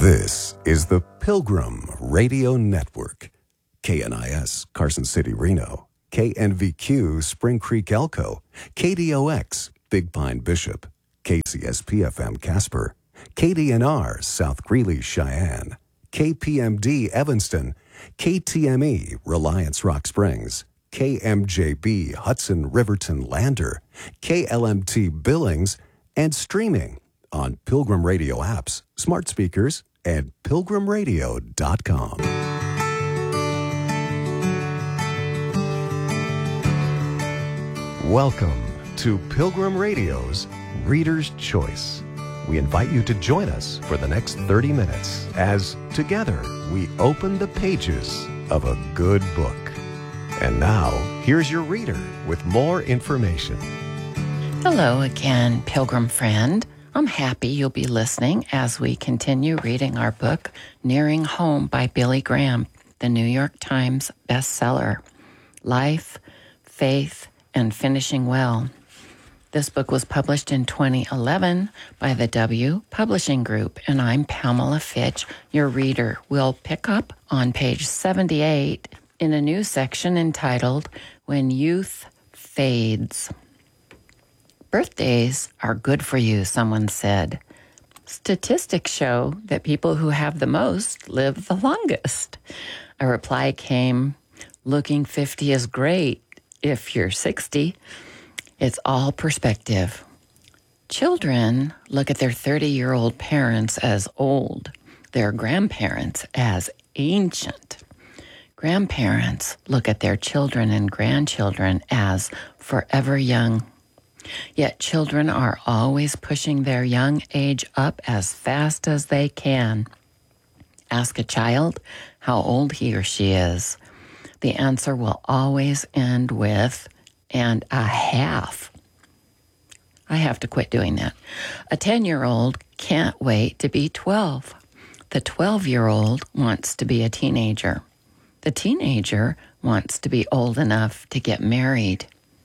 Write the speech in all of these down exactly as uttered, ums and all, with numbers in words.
This is the Pilgrim Radio Network. K N I S, Carson City, Reno. K N V Q, Spring Creek, Elko. K D O X, Big Pine, Bishop. K C S P F M, Casper. K D N R, South Greeley, Cheyenne. K P M D, Evanston. K T M E, Reliance, Rock Springs. K M J B, Hudson, Riverton, Lander. K L M T, Billings. And streaming on Pilgrim Radio apps, smart speakers, and pilgrim radio dot com. Welcome to Pilgrim Radio's Reader's Choice. We invite you to join us for the next thirty minutes as together we open the pages of a good book. And now, here's your reader with more information. Hello again, Pilgrim friend. I'm happy you'll be listening as we continue reading our book, Nearing Home by Billy Graham, the New York Times bestseller, Life, Faith, and Finishing Well. This book was published in twenty eleven by the W Publishing Group, and I'm Pamela Fitch, your reader. We'll pick up on page seventy-eight in a new section entitled, When Youth Fades. Birthdays are good for you, someone said. Statistics show that people who have the most live the longest. A reply came, looking fifty is great if you're sixty. It's all perspective. Children look at their thirty-year-old parents as old, their grandparents as ancient. Grandparents look at their children and grandchildren as forever young. Yet children are always pushing their young age up as fast as they can. Ask a child how old he or she is. The answer will always end with, and a half. I have to quit doing that. A ten-year-old can't wait to be twelve. The twelve-year-old wants to be a teenager. The teenager wants to be old enough to get married.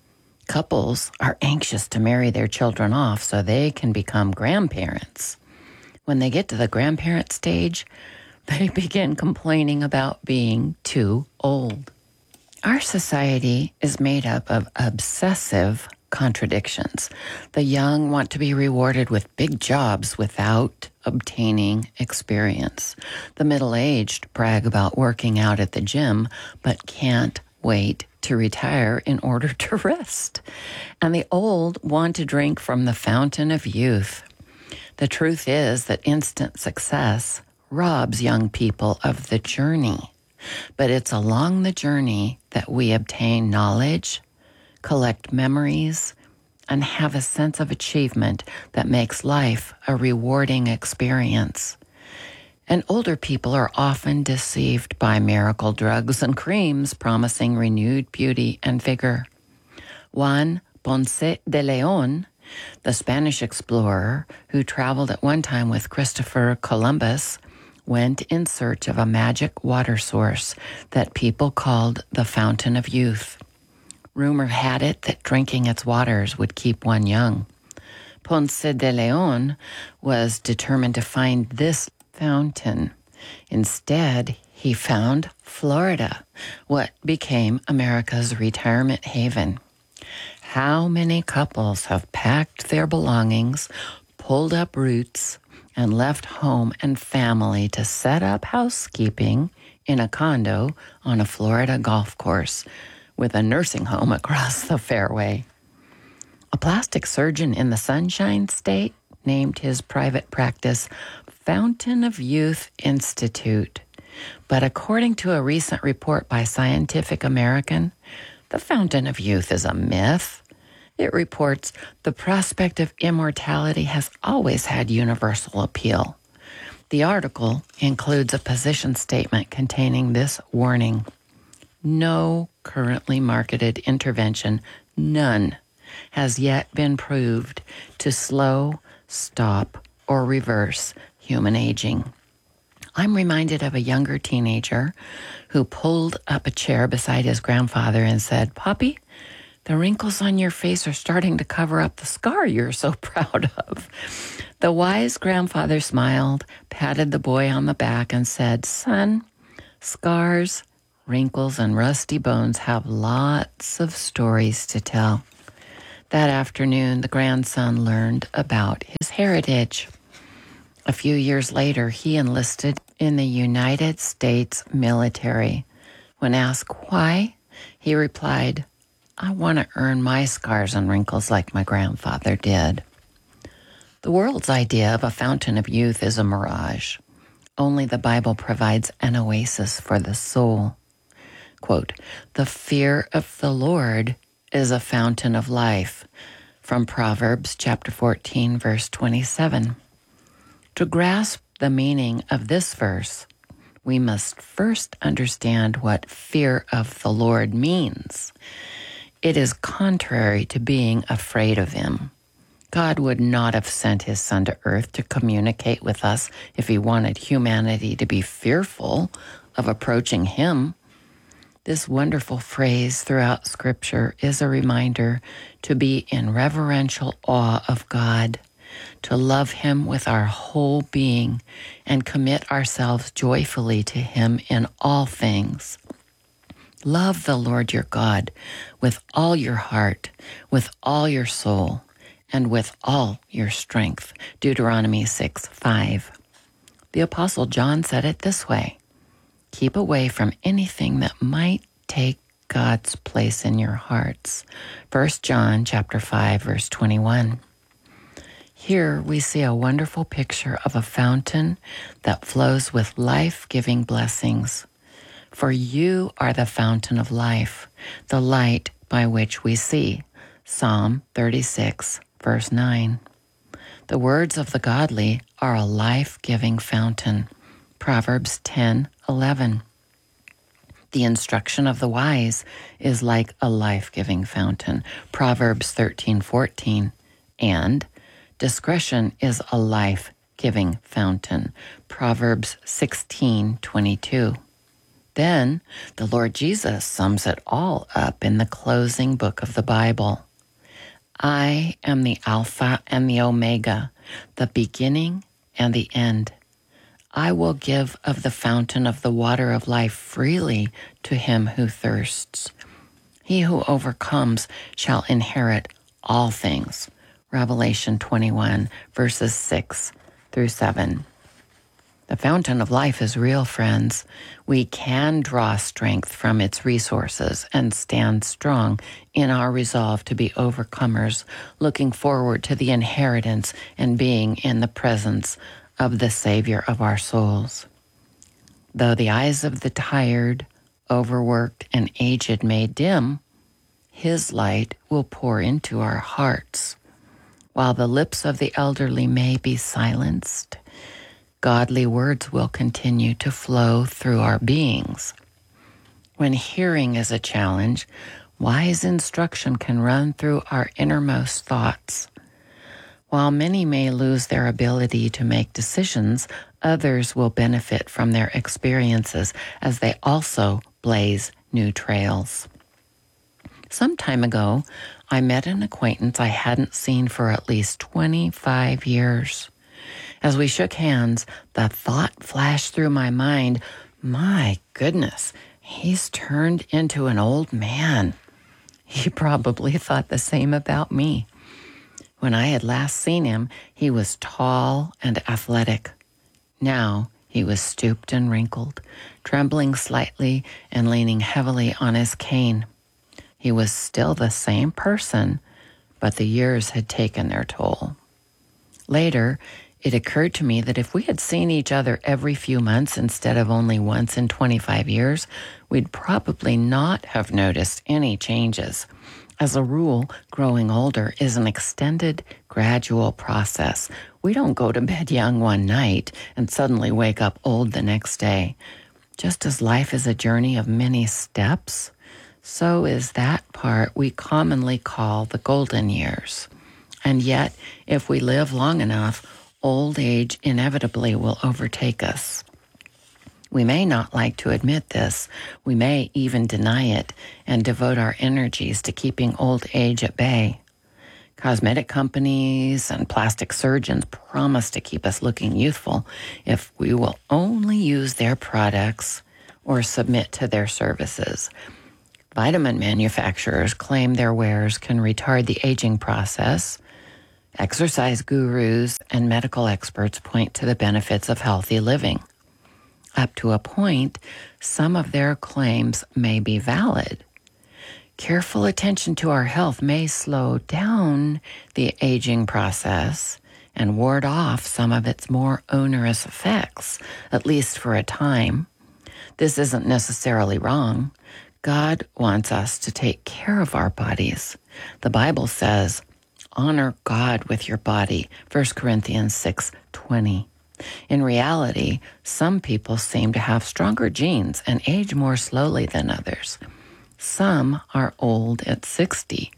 Couples are anxious to marry their children off so they can become grandparents. When they get to the grandparent stage, they begin complaining about being too old. Our society is made up of obsessive contradictions. The young want to be rewarded with big jobs without obtaining experience. The middle-aged brag about working out at the gym, but can't wait to retire in order to rest. And the old want to drink from the fountain of youth. The truth is that instant success robs young people of the journey. But it's along the journey that we obtain knowledge, collect memories, and have a sense of achievement that makes life a rewarding experience. And older people are often deceived by miracle drugs and creams promising renewed beauty and vigor. Juan Ponce de Leon, the Spanish explorer who traveled at one time with Christopher Columbus, went in search of a magic water source that people called the Fountain of Youth. Rumor had it that drinking its waters would keep one young. Ponce de Leon was determined to find this fountain. Instead, he found Florida, what became America's retirement haven. How many couples have packed their belongings, pulled up roots, and left home and family to set up housekeeping in a condo on a Florida golf course with a nursing home across the fairway? A plastic surgeon in the Sunshine State named his private practice Fountain of Youth Institute. But according to a recent report by Scientific American, the Fountain of Youth is a myth. It reports the prospect of immortality has always had universal appeal. The article includes a position statement containing this warning. No currently marketed intervention, none, has yet been proved to slow, stop, or reverse human aging. I'm reminded of a younger teenager who pulled up a chair beside his grandfather and said, "Poppy, The wrinkles on your face are starting to cover up the scar you're so proud of. The wise grandfather smiled, patted the boy on the back, and said, "Son, scars, wrinkles, and rusty bones have lots of stories to tell." That afternoon, the grandson learned about his heritage. A few years later, he enlisted in the United States military. When asked why, he replied, "I want to earn my scars and wrinkles like my grandfather did." The world's idea of a fountain of youth is a mirage. Only the Bible provides an oasis for the soul. Quote, "The fear of the Lord is a fountain of life," from Proverbs chapter fourteen, verse twenty-seven. To grasp the meaning of this verse, we must first understand what fear of the Lord means. It is contrary to being afraid of him. God would not have sent his Son to earth to communicate with us if he wanted humanity to be fearful of approaching him. This wonderful phrase throughout Scripture is a reminder to be in reverential awe of God, to love him with our whole being, and commit ourselves joyfully to him in all things. Love the Lord your God with all your heart, with all your soul, and with all your strength. Deuteronomy six five. The Apostle John said it this way: "Keep away from anything that might take God's place in your hearts." First John chapter five, verse twenty-one. Here we see a wonderful picture of a fountain that flows with life-giving blessings. For you are the fountain of life, the light by which we see. Psalm thirty-six, verse nine. The words of the godly are a life-giving fountain. Proverbs ten eleven. The instruction of the wise is like a life-giving fountain. Proverbs thirteen fourteen. And discretion is a life-giving fountain. Proverbs sixteen twenty-two. Then the Lord Jesus sums it all up in the closing book of the Bible. "I am the Alpha and the Omega, the beginning and the end. I will give of the fountain of the water of life freely to him who thirsts. He who overcomes shall inherit all things." Revelation twenty-one, verses six through seven. The fountain of life is real, friends. We can draw strength from its resources and stand strong in our resolve to be overcomers, looking forward to the inheritance and being in the presence of the Savior of our souls. Though the eyes of the tired, overworked, and aged may dim, his light will pour into our hearts. While the lips of the elderly may be silenced, godly words will continue to flow through our beings. When hearing is a challenge, wise instruction can run through our innermost thoughts. While many may lose their ability to make decisions, others will benefit from their experiences as they also blaze new trails. Some time ago, I met an acquaintance I hadn't seen for at least twenty-five years. As we shook hands, the thought flashed through my mind, my goodness, he's turned into an old man. He probably thought the same about me. When I had last seen him, he was tall and athletic. Now he was stooped and wrinkled, trembling slightly and leaning heavily on his cane. He was still the same person, but the years had taken their toll. Later, it occurred to me that if we had seen each other every few months instead of only once in twenty-five years, we'd probably not have noticed any changes. As a rule, growing older is an extended, gradual process. We don't go to bed young one night and suddenly wake up old the next day. Just as life is a journey of many steps, so is that part we commonly call the golden years. And yet, if we live long enough, old age inevitably will overtake us. We may not like to admit this. We may even deny it and devote our energies to keeping old age at bay. Cosmetic companies and plastic surgeons promise to keep us looking youthful if we will only use their products or submit to their services. Vitamin manufacturers claim their wares can retard the aging process. Exercise gurus and medical experts point to the benefits of healthy living. Up to a point, some of their claims may be valid. Careful attention to our health may slow down the aging process and ward off some of its more onerous effects, at least for a time. This isn't necessarily wrong. God wants us to take care of our bodies. The Bible says, honor God with your body, First Corinthians six twenty. In reality, some people seem to have stronger genes and age more slowly than others. Some are old at sixty.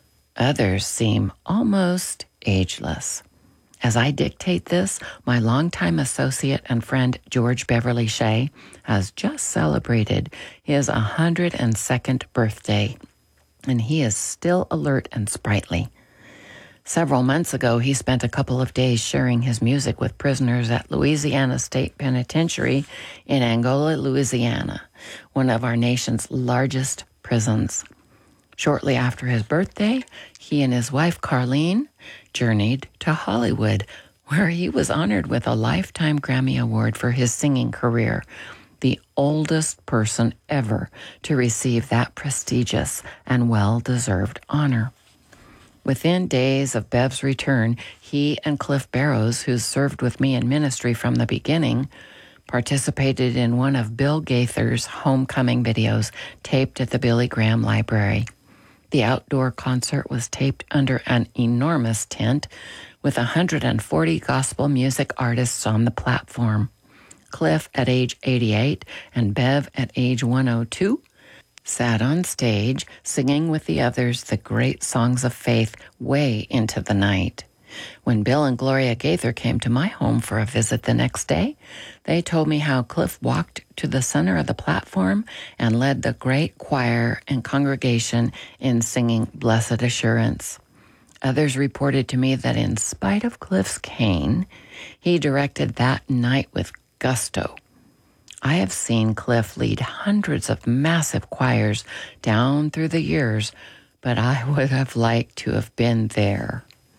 Others seem almost ageless. As I dictate this, my longtime associate and friend George Beverly Shea has just celebrated his one hundred second birthday, and he is still alert and sprightly. Several months ago, he spent a couple of days sharing his music with prisoners at Louisiana State Penitentiary in Angola, Louisiana, one of our nation's largest prisons. Shortly after his birthday, he and his wife, Carlene, journeyed to Hollywood, where he was honored with a Lifetime Grammy Award for his singing career, the oldest person ever to receive that prestigious and well-deserved honor. Within days of Bev's return, he and Cliff Barrows, who served with me in ministry from the beginning, participated in one of Bill Gaither's homecoming videos taped at the Billy Graham Library. The outdoor concert was taped under an enormous tent with one hundred forty gospel music artists on the platform. Cliff, at age eighty-eight, and Bev, at age one oh two, sat on stage singing with the others the great songs of faith way into the night. When Bill and Gloria Gaither came to my home for a visit the next day, they told me how Cliff walked to the center of the platform and led the great choir and congregation in singing Blessed Assurance. Others reported to me that in spite of Cliff's cane, he directed that night with gusto. I have seen Cliff lead hundreds of massive choirs down through the years, but I would have liked to have been there.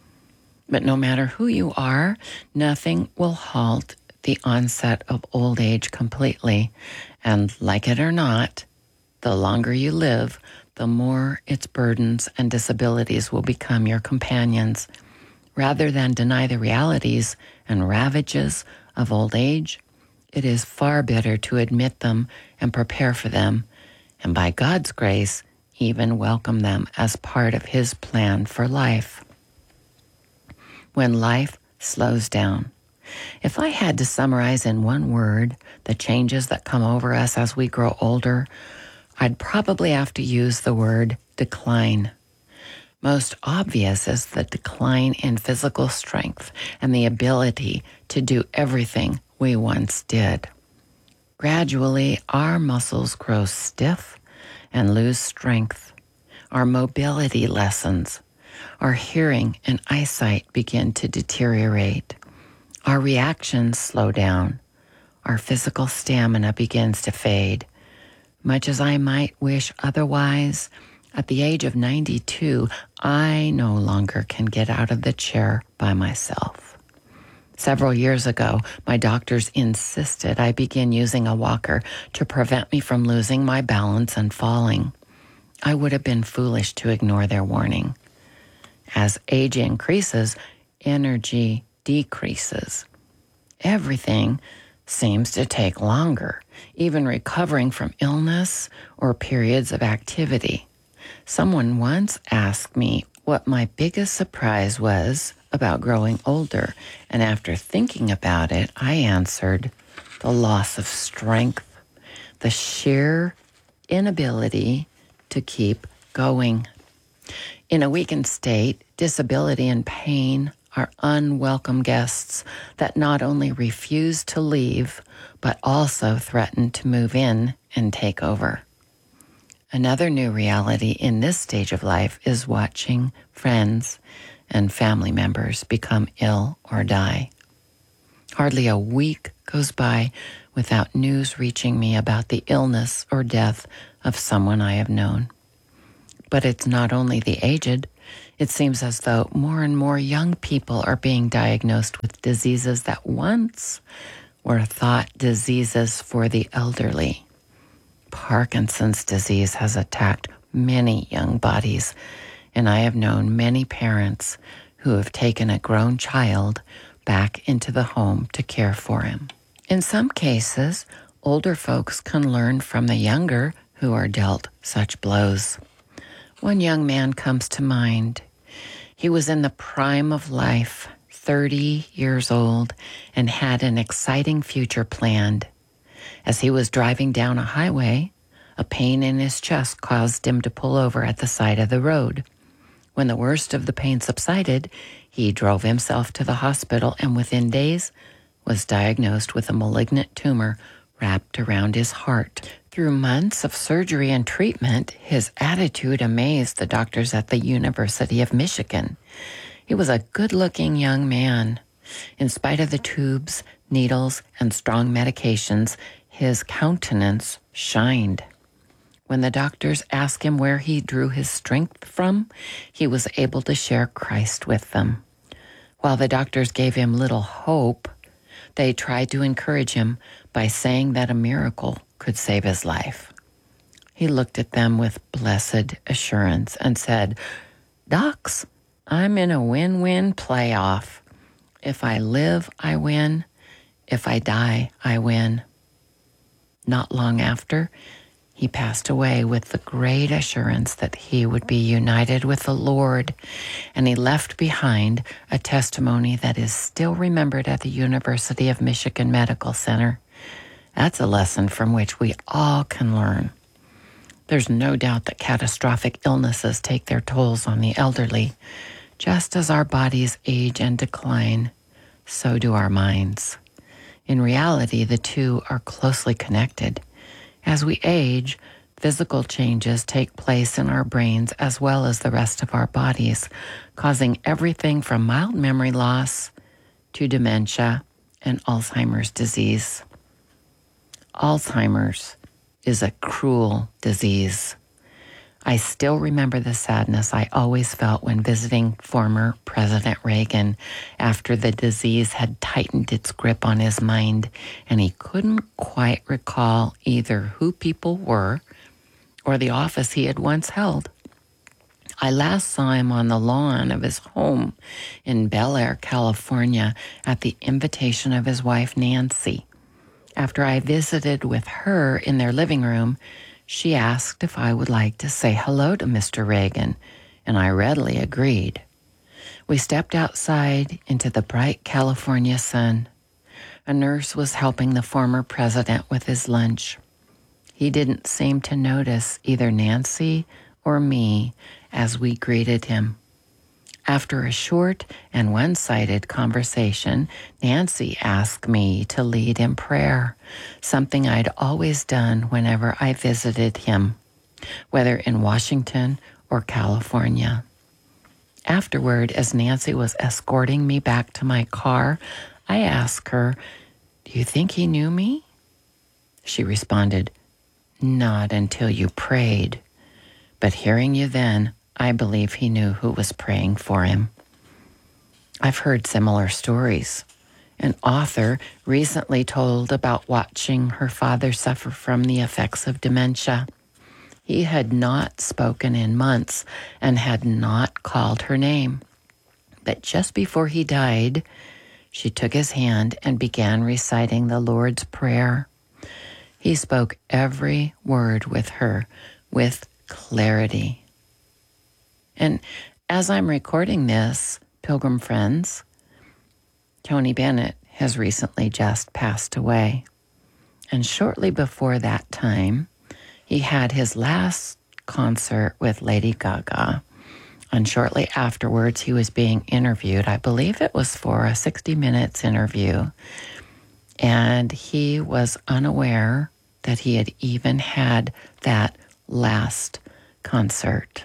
But no matter who you are, nothing will halt the onset of old age completely. And like it or not, the longer you live, the more its burdens and disabilities will become your companions. Rather than deny the realities and ravages of old age, it is far better to admit them and prepare for them, and by God's grace, even welcome them as part of His plan for life. When life slows down. If I had to summarize in one word the changes that come over us as we grow older, I'd probably have to use the word decline. Most obvious is the decline in physical strength and the ability to do everything we once did. Gradually, our muscles grow stiff and lose strength. Our mobility lessens. Our hearing and eyesight begin to deteriorate. Our reactions slow down. Our physical stamina begins to fade. Much as I might wish otherwise, at the age of ninety-two, I no longer can get out of the chair by myself. Several years ago, my doctors insisted I begin using a walker to prevent me from losing my balance and falling. I would have been foolish to ignore their warning. As age increases, energy decreases. Everything seems to take longer, even recovering from illness or periods of activity. Someone once asked me what my biggest surprise was about growing older, and after thinking about it, I answered, the loss of strength, the sheer inability to keep going. In a weakened state, disability and pain are unwelcome guests that not only refuse to leave, but also threaten to move in and take over. Another new reality in this stage of life is watching friends and family members become ill or die. Hardly a week goes by without news reaching me about the illness or death of someone I have known. But it's not only the aged. It seems as though more and more young people are being diagnosed with diseases that once were thought diseases for the elderly. Parkinson's disease has attacked many young bodies, and I have known many parents who have taken a grown child back into the home to care for him. In some cases, older folks can learn from the younger who are dealt such blows. One young man comes to mind. He was in the prime of life, thirty years old, and had an exciting future planned. As he was driving down a highway, a pain in his chest caused him to pull over at the side of the road. When the worst of the pain subsided, he drove himself to the hospital and within days was diagnosed with a malignant tumor wrapped around his heart. Through months of surgery and treatment, his attitude amazed the doctors at the University of Michigan. He was a good-looking young man. In spite of the tubes, needles, and strong medications, his countenance shined. When the doctors asked him where he drew his strength from, he was able to share Christ with them. While the doctors gave him little hope, they tried to encourage him by saying that a miracle could save his life. He looked at them with blessed assurance and said, "Docs, I'm in a win-win playoff. If I live, I win. If I die, I win." Not long after, he passed away with the great assurance that he would be united with the Lord, and he left behind a testimony that is still remembered at the University of Michigan Medical Center. That's a lesson from which we all can learn. There's no doubt that catastrophic illnesses take their tolls on the elderly. Just as our bodies age and decline, so do our minds. In reality, the two are closely connected. As we age, physical changes take place in our brains as well as the rest of our bodies, causing everything from mild memory loss to dementia and Alzheimer's disease. Alzheimer's is a cruel disease. I still remember the sadness I always felt when visiting former President Reagan after the disease had tightened its grip on his mind and he couldn't quite recall either who people were or the office he had once held. I last saw him on the lawn of his home in Bel Air, California, at the invitation of his wife, Nancy. After I visited with her in their living room, she asked if I would like to say hello to Mister Reagan, and I readily agreed. We stepped outside into the bright California sun. A nurse was helping the former president with his lunch. He didn't seem to notice either Nancy or me as we greeted him. After a short and one-sided conversation, Nancy asked me to lead in prayer, something I'd always done whenever I visited him, whether in Washington or California. Afterward, as Nancy was escorting me back to my car, I asked her, "Do you think he knew me?" She responded, "Not until you prayed. But hearing you then, I believe he knew who was praying for him." I've heard similar stories. An author recently told about watching her father suffer from the effects of dementia. He had not spoken in months and had not called her name. But just before he died, she took his hand and began reciting the Lord's Prayer. He spoke every word with her with clarity. And as I'm recording this, Pilgrim friends, Tony Bennett has recently just passed away. And shortly before that time, he had his last concert with Lady Gaga And shortly afterwards, he was being interviewed. I believe it was for a sixty minutes interview. And he was unaware that he had even had that last concert.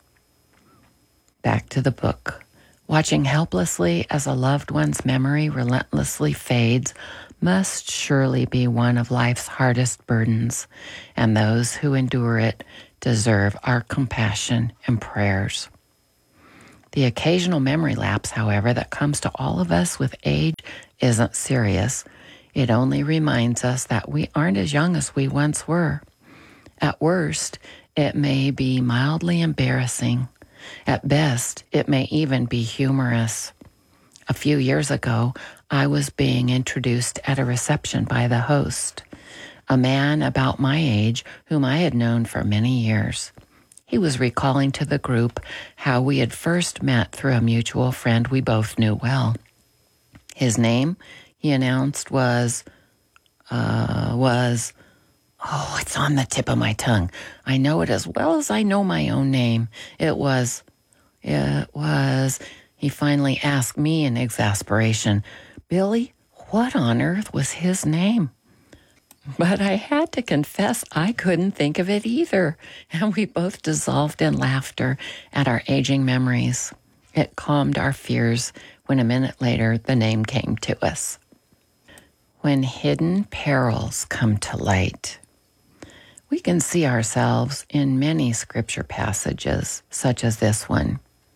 Back to the book. Watching helplessly as a loved one's memory relentlessly fades must surely be one of life's hardest burdens, and those who endure it deserve our compassion and prayers. The occasional memory lapse, however, that comes to all of us with age isn't serious. It only reminds us that we aren't as young as we once were. At worst, it may be mildly embarrassing. At best, it may even be humorous. A few years ago, I was being introduced at a reception by the host, a man about my age whom I had known for many years. He was recalling to the group how we had first met through a mutual friend we both knew well. His name, he announced, was, uh, was, oh, it's on the tip of my tongue. I know it as well as I know my own name. It was, it was, he finally asked me in exasperation, Billy, what on earth was his name? But I had to confess I couldn't think of it either, and we both dissolved in laughter at our aging memories. It calmed our fears when a minute later the name came to us. When hidden perils come to light, we can see ourselves in many scripture passages, such as this one.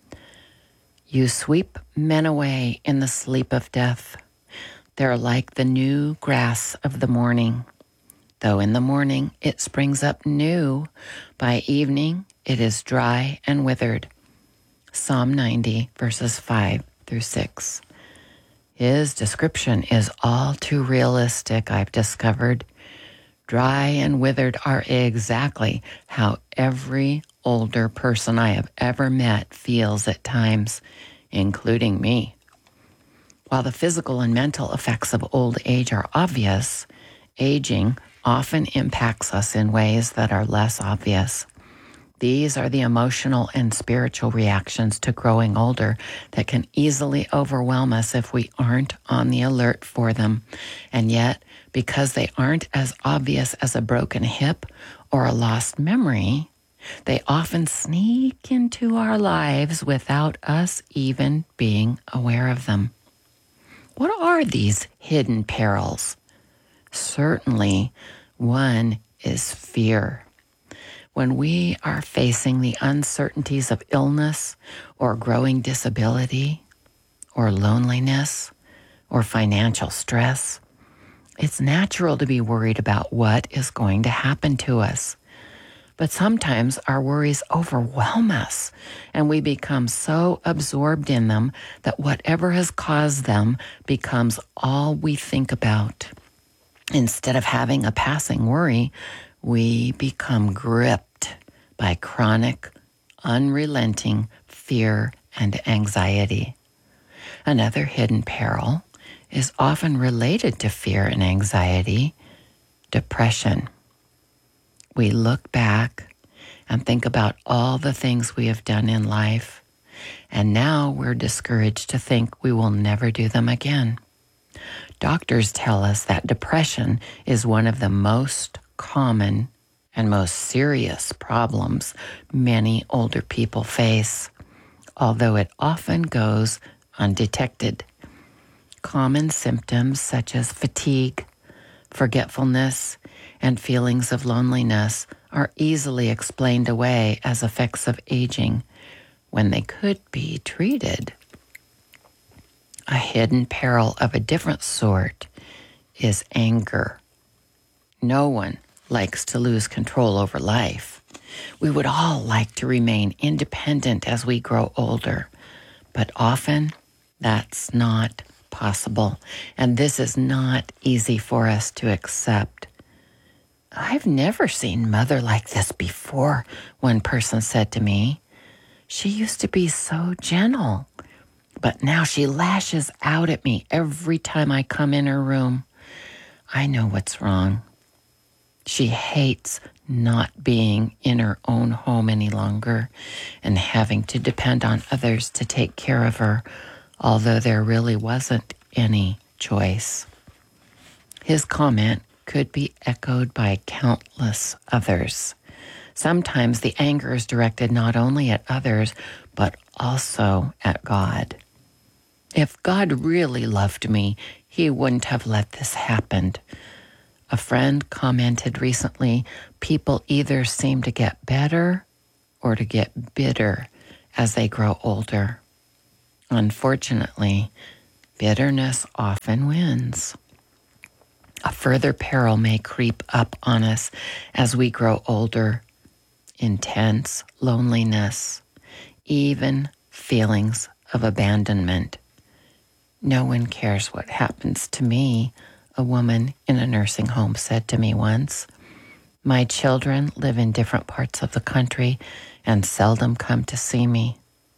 You sweep men away in the sleep of death. They're like the new grass of the morning. Though in the morning it springs up new, by evening it is dry and withered. Psalm ninety, verses five through six. His description is all too realistic, I've discovered. Dry and withered are exactly how every older person I have ever met feels at times, including me. While the physical and mental effects of old age are obvious, aging often impacts us in ways that are less obvious. These are the emotional and spiritual reactions to growing older that can easily overwhelm us if we aren't on the alert for them. And yet, because they aren't as obvious as a broken hip or a lost memory, they often sneak into our lives without us even being aware of them. What are these hidden perils? Certainly, one is fear. When we are facing the uncertainties of illness or growing disability or loneliness or financial stress, it's natural to be worried about what is going to happen to us. But sometimes our worries overwhelm us, and we become so absorbed in them that whatever has caused them becomes all we think about. Instead of having a passing worry, we become gripped by chronic, unrelenting fear and anxiety. Another hidden peril is often related to fear and anxiety, depression. We look back and think about all the things we have done in life, and now we're discouraged to think we will never do them again. Doctors tell us that depression is one of the most common and most serious problems many older people face, although it often goes undetected. Common symptoms such as fatigue, forgetfulness, and feelings of loneliness are easily explained away as effects of aging when they could be treated. A hidden peril of a different sort is anger. No one likes to lose control over life. We would all like to remain independent as we grow older, but often that's not possible, and this is not easy for us to accept. I've never seen Mother like this before, one person said to me. She used to be so gentle, but now she lashes out at me every time I come in her room. I know what's wrong. She hates not being in her own home any longer and having to depend on others to take care of her, although there really wasn't any choice. His comment could be echoed by countless others. Sometimes the anger is directed not only at others, but also at God. If God really loved me, he wouldn't have let this happen. A friend commented recently, people either seem to get better or to get bitter as they grow older. Unfortunately, bitterness often wins. A further peril may creep up on us as we grow older. Intense loneliness, even feelings of abandonment. No one cares what happens to me, a woman in a nursing home said to me once. My children live in different parts of the country and seldom come to see me.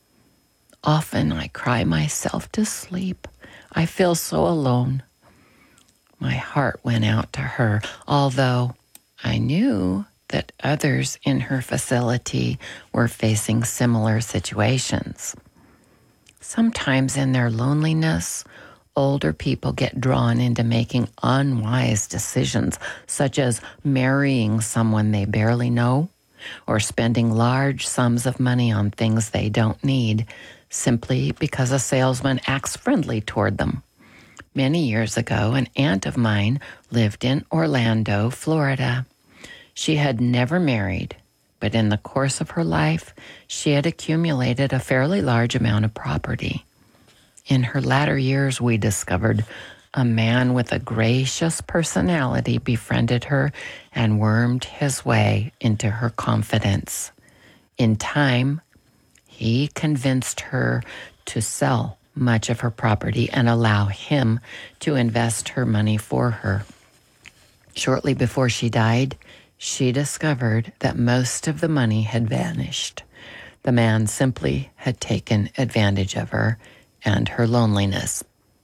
Often I cry myself to sleep. I feel so alone. My heart went out to her, although I knew that others in her facility were facing similar situations. Sometimes in their loneliness, older people get drawn into making unwise decisions, such as marrying someone they barely know or spending large sums of money on things they don't need simply because a salesman acts friendly toward them. Many years ago, an aunt of mine lived in Orlando, Florida. She had never married, but in the course of her life, she had accumulated a fairly large amount of property. In her latter years, we discovered a man with a gracious personality befriended her and wormed his way into her confidence. In time, he convinced her to sell much of her property and allow him to invest her money for her. Shortly before she died, she discovered that most of the money had vanished. The man simply had taken advantage of her and her loneliness.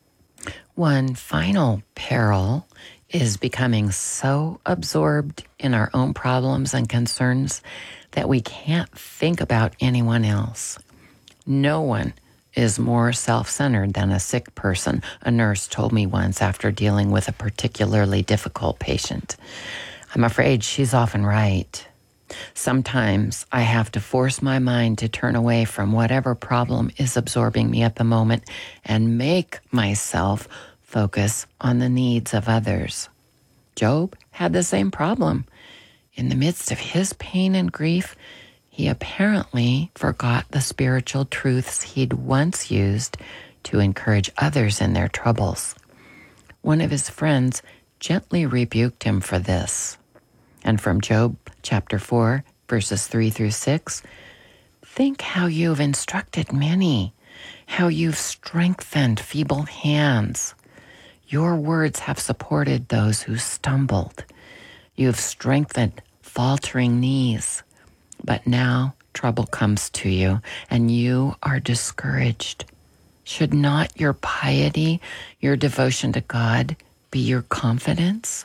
One final peril is becoming so absorbed in our own problems and concerns that we can't think about anyone else. No one is more self-centered than a sick person, a nurse told me once after dealing with a particularly difficult patient. I'm afraid she's often right. Sometimes I have to force my mind to turn away from whatever problem is absorbing me at the moment and make myself focus on the needs of others. Job had the same problem. In the midst of his pain and grief, he apparently forgot the spiritual truths he'd once used to encourage others in their troubles. One of his friends gently rebuked him for this. And from Job chapter four, verses three through six, think how you've instructed many, how you've strengthened feeble hands. Your words have supported those who stumbled. You've strengthened faltering knees. But now trouble comes to you, and you are discouraged. Should not your piety, your devotion to God, be your confidence?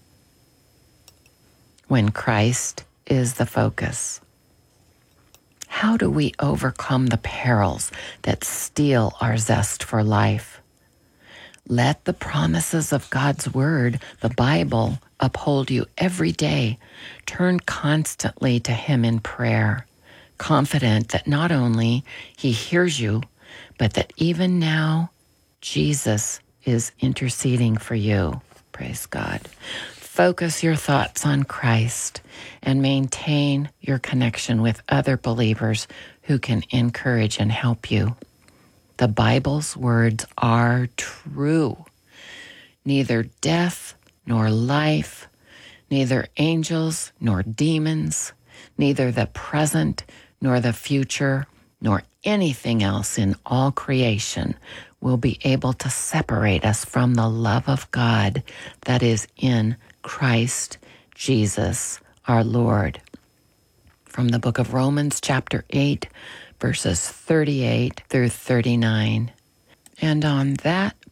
When Christ is the focus. How do we overcome the perils that steal our zest for life? Let the promises of God's word, the Bible, uphold you every day. Turn constantly to him in prayer, confident that not only he hears you, but that even now Jesus is interceding for you. Praise God. Focus your thoughts on Christ and maintain your connection with other believers who can encourage and help you. The Bible's words are true. Neither death nor life, neither angels nor demons, neither the present nor the future, nor anything else in all creation will be able to separate us from the love of God that is in Christ Jesus our Lord. From the book of Romans chapter eight, verses thirty-eight through thirty-nine. And on that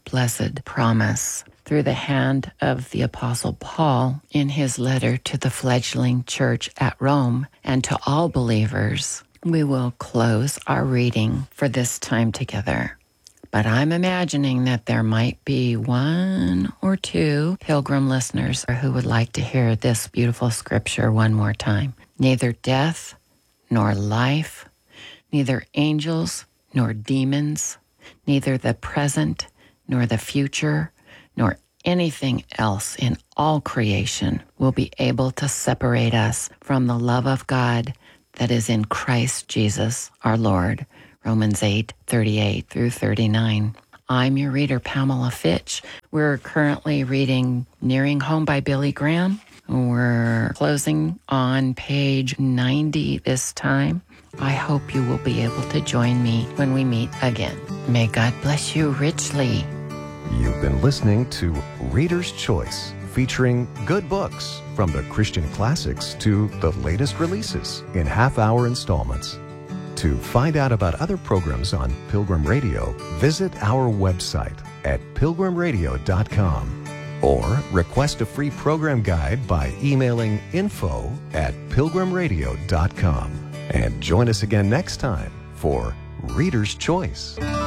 blessed promise. Through the hand of the Apostle Paul in his letter to the fledgling church at Rome and to all believers, we will close our reading for this time together. But I'm imagining that there might be one or two Pilgrim listeners who would like to hear this beautiful scripture one more time. Neither death nor life, neither angels nor demons, neither the present nor the future, nor anything else in all creation will be able to separate us from the love of God that is in Christ Jesus our Lord. Romans eight, thirty-eight through thirty-nine. I'm your reader, Pamela Fitch. We're currently reading Nearing Home by Billy Graham. We're closing on page ninety this time. I hope you will be able to join me when we meet again. May God bless you richly. You've been listening to Reader's Choice, featuring good books from the Christian classics to the latest releases in half-hour installments. To find out about other programs on Pilgrim Radio, visit our website at pilgrim radio dot com or request a free program guide by emailing info at pilgrim radio dot com. And join us again next time for Reader's Choice.